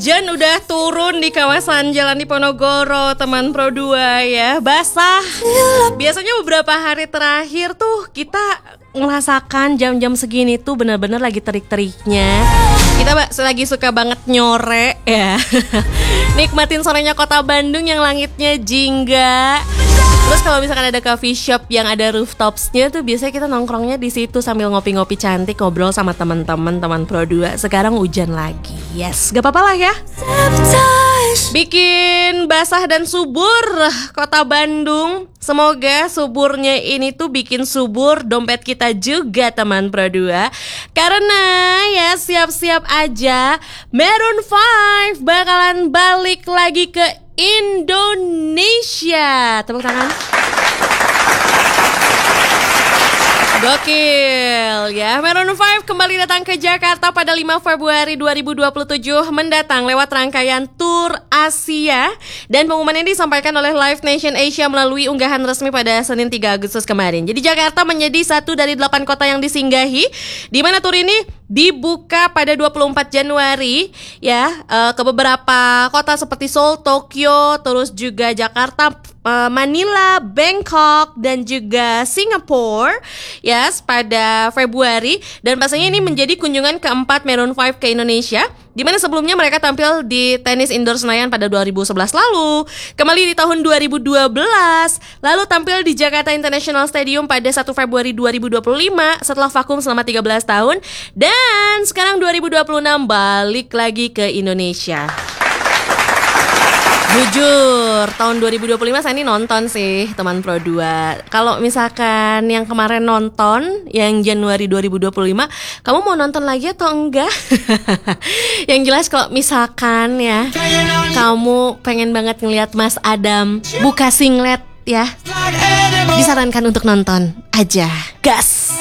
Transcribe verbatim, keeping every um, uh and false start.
Hujan udah turun di kawasan Jalan Diponegoro, teman Pro dua ya. Basah. Biasanya beberapa hari terakhir tuh kita ngerasakan jam-jam segini tuh benar-benar lagi terik-teriknya. Kita lagi suka banget nyore ya. Nikmatin sorenya kota Bandung yang langitnya jingga. Terus kalau misalkan ada coffee shop yang ada rooftopsnya tuh biasanya kita nongkrongnya di situ sambil ngopi-ngopi cantik, ngobrol sama teman-teman teman Pro dua. Sekarang hujan lagi. Yes, gak apa-apa lah ya. Bikin basah dan subur kota Bandung. Semoga suburnya ini tuh bikin subur dompet kita juga teman Pro dua. Karena ya siap-siap aja Maroon lima bakalan balik lagi ke Indonesia. Tepuk tangan. Gokil ya. Maroon lima kembali datang ke Jakarta pada lima Februari dua ribu dua puluh tujuh mendatang lewat rangkaian Tour Asia. Dan pengumumannya disampaikan oleh Live Nation Asia melalui unggahan resmi pada Senin tiga Agustus kemarin. Jadi Jakarta menjadi satu dari delapan kota yang disinggahi, di mana tour ini dibuka pada dua puluh empat Januari ya, uh, ke beberapa kota seperti Seoul, Tokyo, terus juga Jakarta, uh, Manila, Bangkok, dan juga Singapura ya pada Februari. Dan pastinya ini menjadi kunjungan keempat Maroon lima ke Indonesia, di mana sebelumnya mereka tampil di tenis indoor Senayan pada dua ribu sebelas lalu, kembali di tahun dua ribu dua belas, lalu tampil di Jakarta International Stadium pada satu Februari dua ribu dua puluh lima setelah vakum selama tiga belas tahun, dan sekarang dua ribu dua puluh enam balik lagi ke Indonesia. Jujur, tahun dua ribu dua puluh lima saya ini nonton sih teman Pro dua. Kalau misalkan yang kemarin nonton, yang Januari dua ribu dua puluh lima, kamu mau nonton lagi atau enggak? Yang jelas kalau misalkan ya, kamu pengen banget ngelihat Mas Adam buka singlet ya, disarankan untuk nonton aja. Gas!